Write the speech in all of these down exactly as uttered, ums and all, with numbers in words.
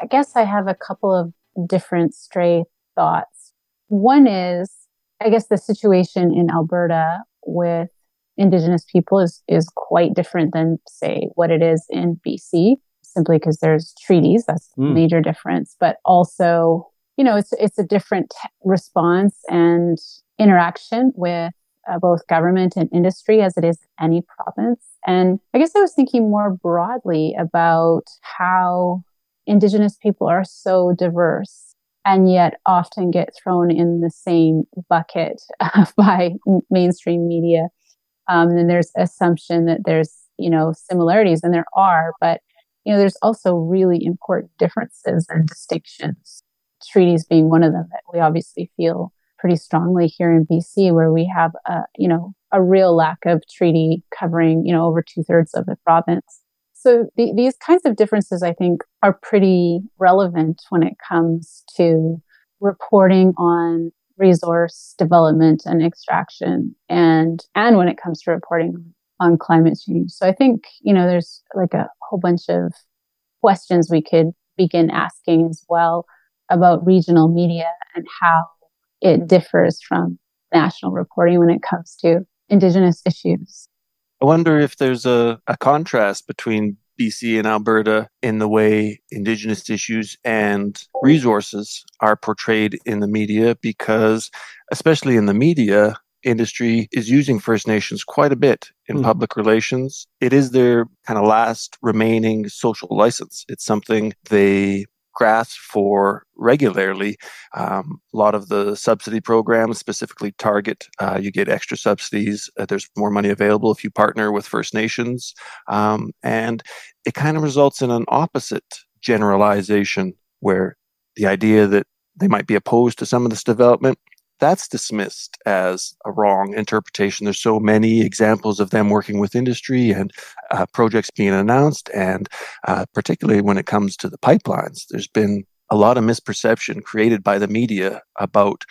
I guess I have a couple of different stray thoughts. One is, I guess the situation in Alberta with Indigenous people is, is quite different than, say, what it is in B C, simply because there's treaties. That's a Mm. major difference. But also, you know, it's, it's a different t- response and interaction with uh, both government and industry as it is any province. And I guess I was thinking more broadly about how Indigenous people are so diverse and yet often get thrown in the same bucket uh, by mainstream media. Um, and then there's assumption that there's, you know, similarities, and there are, but, you know, there's also really important differences and distinctions, treaties being one of them that we obviously feel pretty strongly here in B C, where we have, a, you know, a real lack of treaty covering, you know, over two thirds of the province. So the, these kinds of differences, I think, are pretty relevant when it comes to reporting on resource development and extraction, and and when it comes to reporting on climate change. So I think, you know, there's like a whole bunch of questions we could begin asking as well about regional media and how it differs from national reporting when it comes to Indigenous issues. I wonder if there's a, a contrast between B C and Alberta in the way Indigenous issues and resources are portrayed in the media, because especially in the media, industry is using First Nations quite a bit in mm. public relations. It is their kind of last remaining social license. It's something they grasp for regularly. Um, a lot of the subsidy programs specifically target, uh, you get extra subsidies. Uh, there's more money available if you partner with First Nations. Um, and it kind of results in an opposite generalization where the idea that they might be opposed to some of this development, that's dismissed as a wrong interpretation. There's so many examples of them working with industry and uh, projects being announced. And uh, particularly when it comes to the pipelines, there's been a lot of misperception created by the media about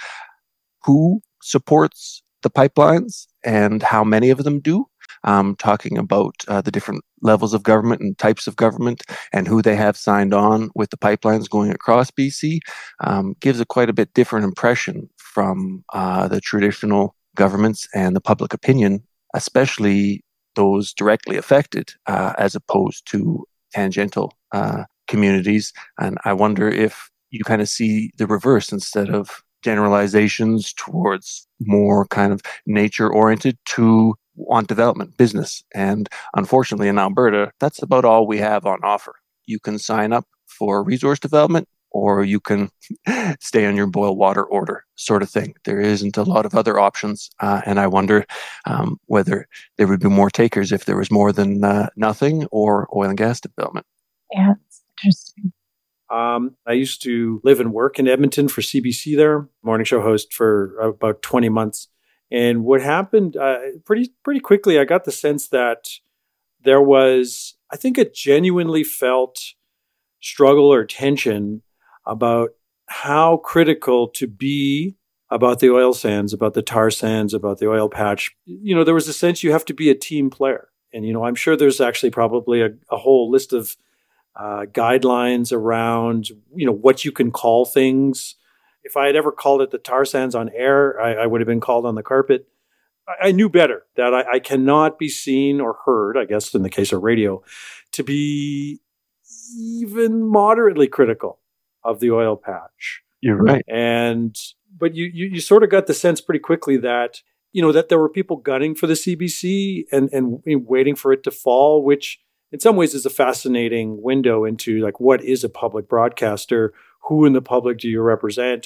who supports the pipelines and how many of them do. Um, talking about uh, the different levels of government and types of government and who they have signed on with the pipelines going across B C, um, gives a quite a bit different impression from uh, the traditional governments and the public opinion, especially those directly affected, uh, as opposed to tangential uh, communities. And I wonder if you kind of see the reverse instead of generalizations towards more kind of nature-oriented to on development, business. And unfortunately in Alberta, that's about all we have on offer. You can sign up for resource development or you can stay on your boil water order sort of thing. There isn't a lot of other options. Uh, and I wonder um, whether there would be more takers if there was more than uh, nothing or oil and gas development. Yeah, it's interesting. Um, I used to live and work in Edmonton for C B C there, morning show host for about twenty months. And what happened uh, pretty pretty quickly, I got the sense that there was, I think, a genuinely felt struggle or tension about how critical to be about the oil sands, about the tar sands, about the oil patch. You know, there was a sense you have to be a team player. And, you know, I'm sure there's actually probably a, a whole list of uh, guidelines around, you know, what you can call things. If I had ever called it the tar sands on air, I, I would have been called on the carpet. I, I knew better that I, I cannot be seen or heard, I guess in the case of radio, to be even moderately critical of the oil patch. You're right. And, but you, you, you sort of got the sense pretty quickly that, you know, that there were people gunning for the C B C and, and waiting for it to fall, which in some ways is a fascinating window into like, what is a public broadcaster? Who in the public do you represent?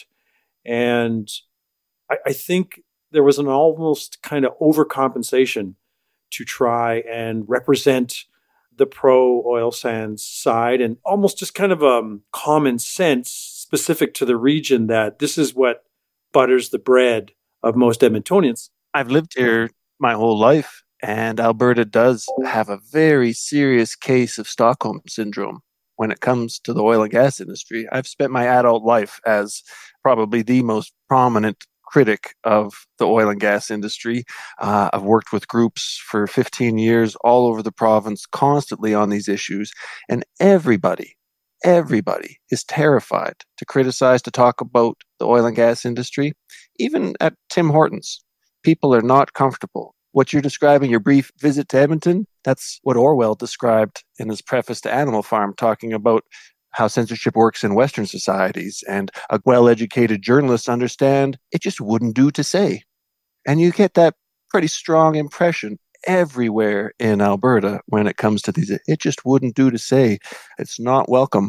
And I, I think there was an almost kind of overcompensation to try and represent the pro-oil sands side, and almost just kind of um, common sense specific to the region that this is what butters the bread of most Edmontonians. I've lived here my whole life, and Alberta does have a very serious case of Stockholm syndrome when it comes to the oil and gas industry. I've spent my adult life as probably the most prominent critic of the oil and gas industry. Uh, I've worked with groups for fifteen years all over the province, constantly on these issues. And everybody, everybody is terrified to criticize, to talk about the oil and gas industry. Even at Tim Hortons, people are not comfortable. What you're describing, your brief visit to Edmonton, that's what Orwell described in his preface to Animal Farm, talking about how censorship works in Western societies. And a well-educated journalist understand it just wouldn't do to say. And you get that pretty strong impression everywhere in Alberta when it comes to these. It just wouldn't do to say. It's not welcome.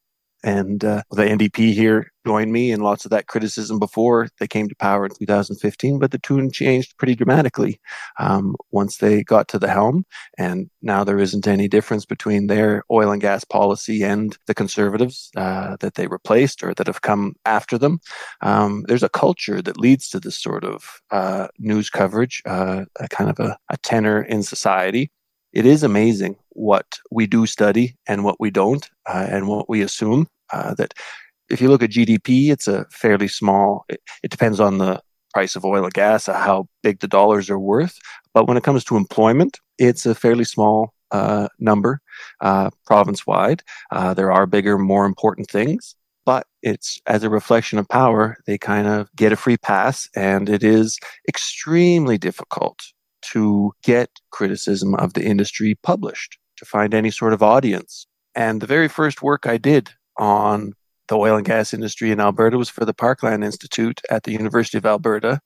And uh, the N D P here joined me in lots of that criticism before they came to power in two thousand fifteen, but the tune changed pretty dramatically um, once they got to the helm. And now there isn't any difference between their oil and gas policy and the Conservatives uh, that they replaced or that have come after them. Um, there's a culture that leads to this sort of uh, news coverage, uh, a kind of a, a tenor in society. It is amazing what we do study and what we don't, uh, and what we assume. Uh, that if you look at G D P, it's a fairly small, it, it depends on the price of oil and gas, uh, how big the dollars are worth. But when it comes to employment, it's a fairly small uh, number uh, province-wide. Uh, there are bigger, more important things. But it's as a reflection of power, they kind of get a free pass, and it is extremely difficult to get criticism of the industry published, to find any sort of audience. And the very first work I did on the oil and gas industry in Alberta was for the Parkland Institute at the University of Alberta.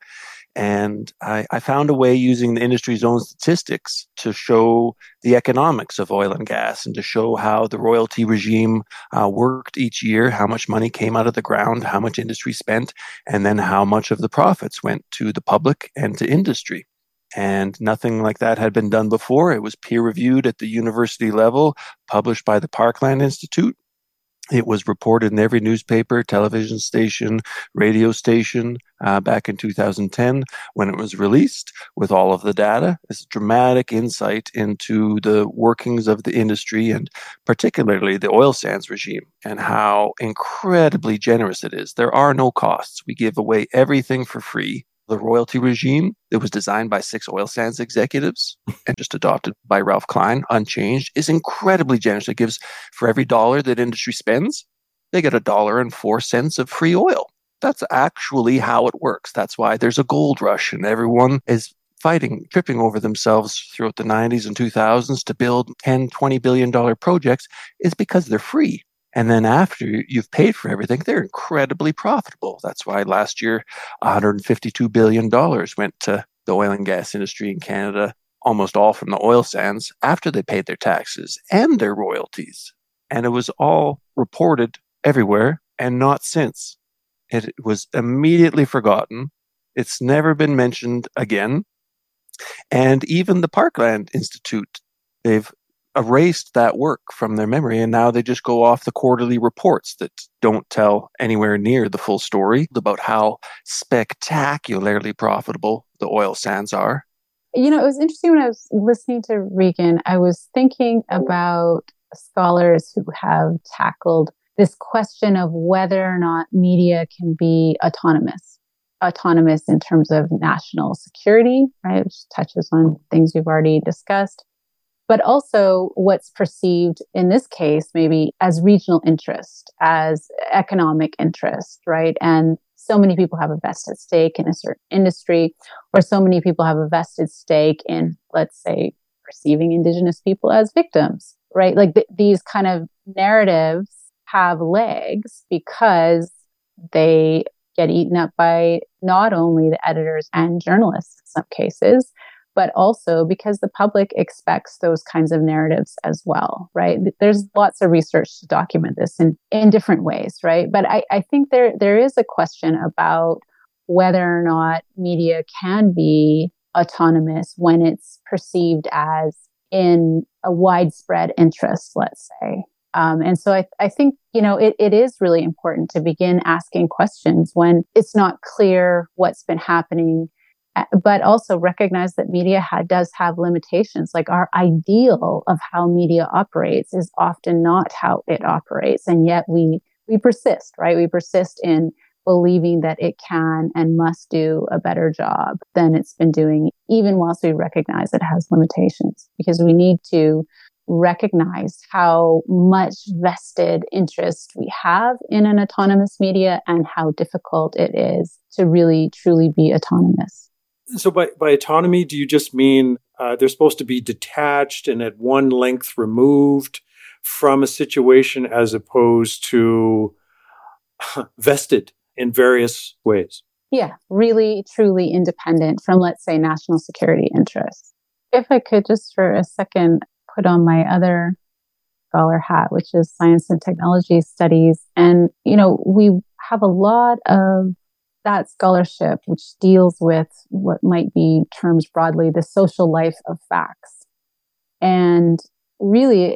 And I, I found a way using the industry's own statistics to show the economics of oil and gas and to show how the royalty regime uh, worked each year, how much money came out of the ground, how much industry spent, and then how much of the profits went to the public and to industry. And nothing like that had been done before. It was peer-reviewed at the university level, published by the Parkland Institute. It was reported in every newspaper, television station, radio station uh, back in two thousand ten when it was released with all of the data. It's dramatic insight into the workings of the industry and particularly the oil sands regime and how incredibly generous it is. There are no costs. We give away everything for free. The royalty regime that was designed by six oil sands executives and just adopted by Ralph Klein, unchanged, is incredibly generous. It gives, for every dollar that industry spends, they get a dollar and four cents of free oil. That's actually how it works. That's why there's a gold rush and everyone is fighting, tripping over themselves throughout the nineties and two thousands to build ten, twenty billion dollars projects is because they're free. And then after you've paid for everything, they're incredibly profitable. That's why last year, one hundred fifty-two billion dollars went to the oil and gas industry in Canada, almost all from the oil sands, after they paid their taxes and their royalties. And it was all reported everywhere and not since. It was immediately forgotten. It's never been mentioned again. And even the Parkland Institute, they've erased that work from their memory, and now they just go off the quarterly reports that don't tell anywhere near the full story about how spectacularly profitable the oil sands are. You know, it was interesting when I was listening to Regan, I was thinking about scholars who have tackled this question of whether or not media can be autonomous. Autonomous in terms of national security, right, which touches on things we've already discussed. But also what's perceived in this case, maybe as regional interest, as economic interest, right? And so many people have a vested stake in a certain industry, or so many people have a vested stake in, let's say, perceiving Indigenous people as victims, right? Like th- these kind of narratives have legs because they get eaten up by not only the editors and journalists in some cases, but also because the public expects those kinds of narratives as well, right? There's lots of research to document this in, in different ways, right? But I, I think there there is a question about whether or not media can be autonomous when it's perceived as in a widespread interest, let's say. Um, and so I, I think, you know, it, it is really important to begin asking questions when it's not clear what's been happening, but also recognize that media ha- does have limitations. Like our ideal of how media operates is often not how it operates. And yet we, we persist, right? We persist in believing that it can and must do a better job than it's been doing, even whilst we recognize it has limitations, because we need to recognized how much vested interest we have in an autonomous media and how difficult it is to really truly be autonomous. So by, by autonomy, do you just mean uh, they're supposed to be detached and at one length removed from a situation as opposed to vested in various ways? Yeah, really, truly independent from, let's say, national security interests. If I could just for a second put on my other scholar hat, which is science and technology studies. And, you know, we have a lot of that scholarship, which deals with what might be termed broadly the social life of facts. And really,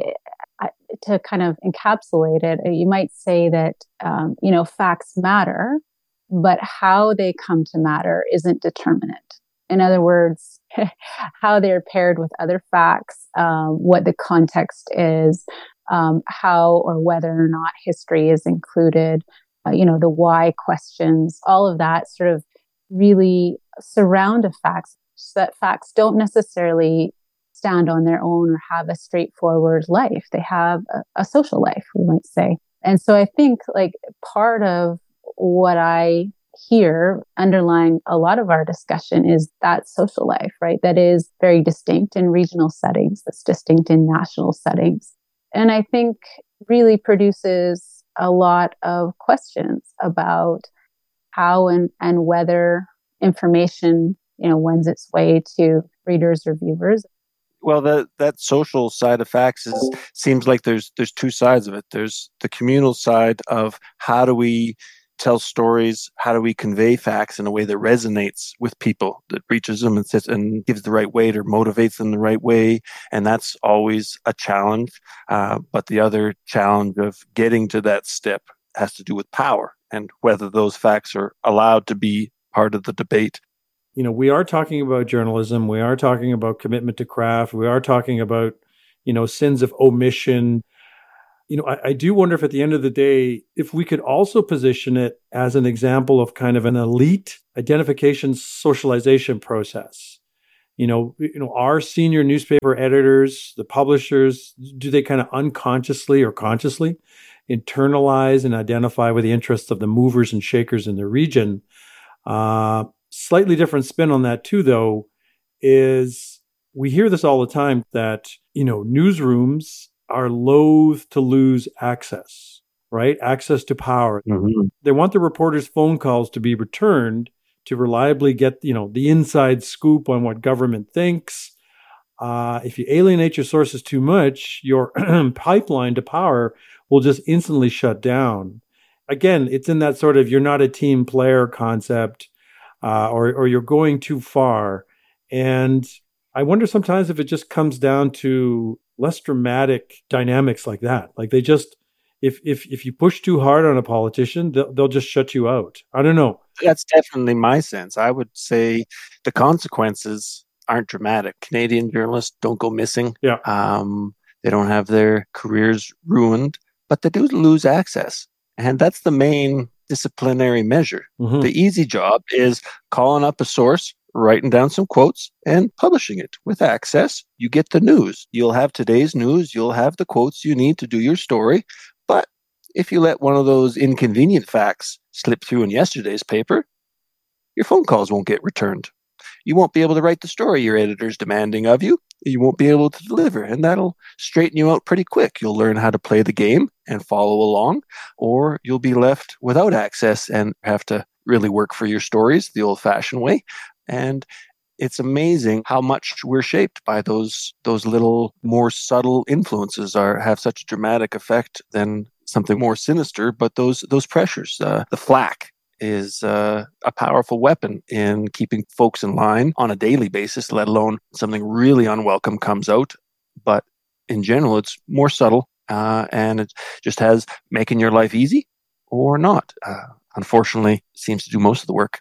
to kind of encapsulate it, you might say that, um, you know, facts matter, but how they come to matter isn't determinate. In other words, how they're paired with other facts, um, what the context is, um, how or whether or not history is included, uh, you know, the why questions, all of that sort of really surround a facts, so that facts don't necessarily stand on their own or have a straightforward life. They have a, a social life, we might say. And so I think like part of what I hear underlying a lot of our discussion is that social life, right? That is very distinct in regional settings, that's distinct in national settings. And I think really produces a lot of questions about how and, and whether information, you know, wends its way to readers or viewers. Well, that that social side of facts is seems like there's there's two sides of it. There's the communal side of how do we tell stories, how do we convey facts in a way that resonates with people, that reaches them and sits and gives the right weight or motivates them the right way. And that's always a challenge. Uh, but the other challenge of getting to that step has to do with power and whether those facts are allowed to be part of the debate. You know, we are talking about journalism. We are talking about commitment to craft. We are talking about, you know, sins of omission. You know, I, I do wonder if at the end of the day, if we could also position it as an example of kind of an elite identification socialization process. You know, you know, our senior newspaper editors, the publishers, do they kind of unconsciously or consciously internalize and identify with the interests of the movers and shakers in the region? Uh, slightly different spin on that too, though, is we hear this all the time that, you know, newsrooms are loath to lose access, right? Access to power. Mm-hmm. They want the reporters' phone calls to be returned to reliably get, you know, the inside scoop on what government thinks. Uh, if you alienate your sources too much, your pipeline to power will just instantly shut down. Again, it's in that sort of you're not a team player concept, uh, or or you're going too far. And I wonder sometimes if it just comes down to less dramatic dynamics like that. Like they just, if if if you push too hard on a politician, they'll, they'll just shut you out. I don't know. That's definitely my sense. I would say the consequences aren't dramatic. Canadian journalists don't go missing. Yeah. Um, they don't have their careers ruined, but they do lose access. And that's the main disciplinary measure. Mm-hmm. The easy job is calling up a source, writing down some quotes, and publishing it. With access, you get the news. You'll have today's news. You'll have the quotes you need to do your story. But if you let one of those inconvenient facts slip through in yesterday's paper, your phone calls won't get returned. You won't be able to write the story your editor's demanding of you. You won't be able to deliver, and that'll straighten you out pretty quick. You'll learn how to play the game and follow along, or you'll be left without access and have to really work for your stories the old-fashioned way. And it's amazing how much we're shaped by those those little more subtle influences are have such a dramatic effect than something more sinister. But those those pressures, uh, the flack is uh, a powerful weapon in keeping folks in line on a daily basis, let alone something really unwelcome comes out. But in general, it's more subtle, uh, and it just has making your life easy or not. Uh, unfortunately, seems to do most of the work.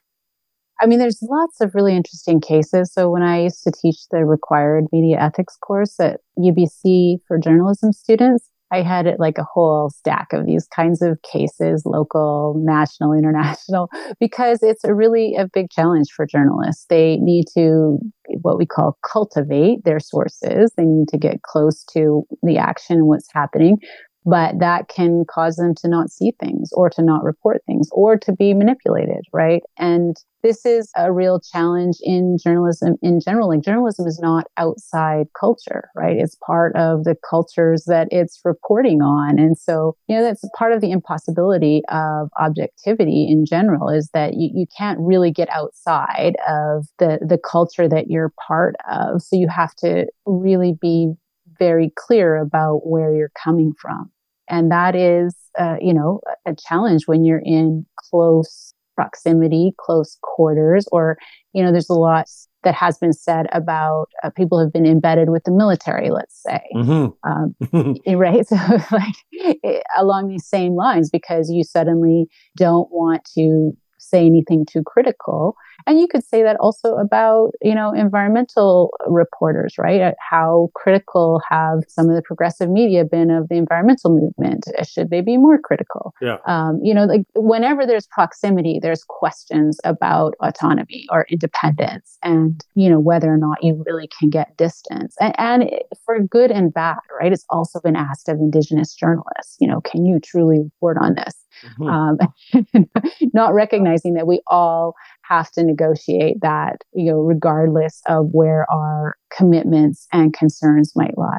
I mean, there's lots of really interesting cases. So when I used to teach the required media ethics course at U B C for journalism students, I had it like a whole stack of these kinds of cases, local, national, international, because it's a really a big challenge for journalists. They need to, what we call, cultivate their sources. They need to get close to the action and what's happening. But that can cause them to not see things or to not report things or to be manipulated, right? And this is a real challenge in journalism in general. Like, journalism is not outside culture, right? It's part of the cultures that it's reporting on. And so, you know, that's part of the impossibility of objectivity in general, is that you, you can't really get outside of the, the culture that you're part of. So you have to really be very clear about where you're coming from. And that is, uh, you know, a challenge when you're in close proximity, close quarters, or, you know, there's a lot that has been said about uh, people who have been embedded with the military, let's say, mm-hmm. um, right? So like it, along these same lines, because you suddenly don't want to say anything too critical. And you could say that also about, you know, environmental reporters, right? How critical have some of the progressive media been of the environmental movement? Should they be more critical? Yeah. Um, you know, like whenever there's proximity, there's questions about autonomy or independence and, you know, whether or not you really can get distance. And, and for good and bad, right? It's also been asked of Indigenous journalists, you know, can you truly report on this? Mm-hmm. Um, not recognizing that we all have to negotiate that, you know, regardless of where our commitments and concerns might lie.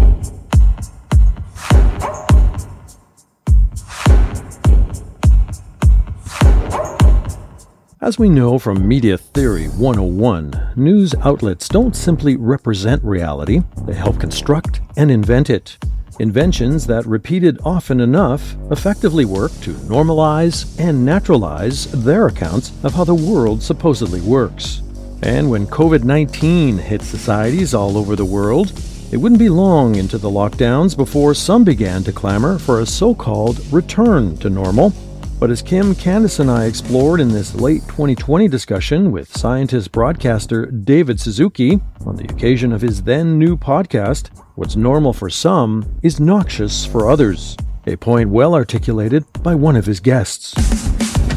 As we know from Media Theory one oh one, news outlets don't simply represent reality, they help construct and invent it. Inventions that, repeated often enough, effectively work to normalize and naturalize their accounts of how the world supposedly works. And when covid nineteen hit societies all over the world, it wouldn't be long into the lockdowns before some began to clamor for a so-called return to normal. But as Kim Candace and I explored in this late twenty twenty discussion with scientist broadcaster David Suzuki on the occasion of his then new podcast, what's normal for some is noxious for others, a point well articulated by one of his guests.